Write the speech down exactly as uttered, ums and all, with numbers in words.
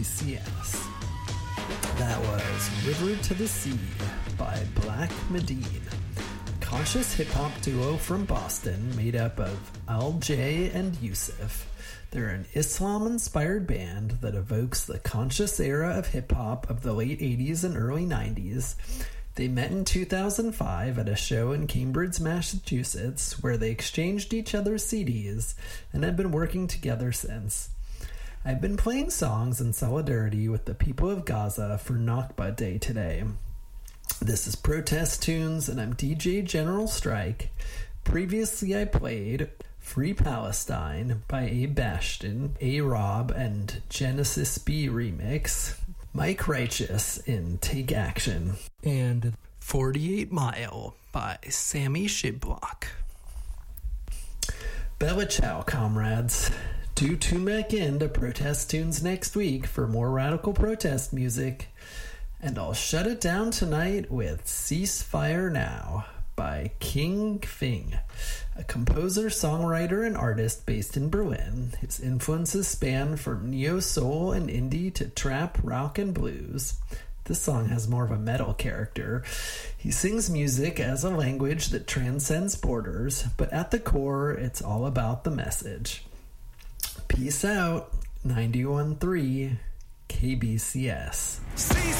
C S. That was River to the Sea by Black Medine, a conscious hip-hop duo from Boston made up of Al J and Yusuf. They're an Islam-inspired band that evokes the conscious era of hip-hop of the late eighties and early nineties. They met in two thousand five at a show in Cambridge, Massachusetts, where they exchanged each other's C Ds and have been working together since. I've been playing songs in solidarity with the people of Gaza for Nakba Day today. This is Protest Tunes, and I'm D J General Strike. Previously I played Free Palestine by Abe Bastion, A-Rob, and Genesis B remix, Mike Righteous in Take Action, and forty-eight Mile by Sammy Shiblock. Bella ciao, comrades. Do tune back in to Protest Tunes next week for more radical protest music, and I'll shut it down tonight with Ceasefire Now by King Fing, a composer, songwriter, and artist based in Berlin. His influences span from neo-soul and indie to trap, rock, and blues. This song has more of a metal character. He sings music as a language that transcends borders, but at the core, it's all about the message. Peace out, ninety-one point three K B C S.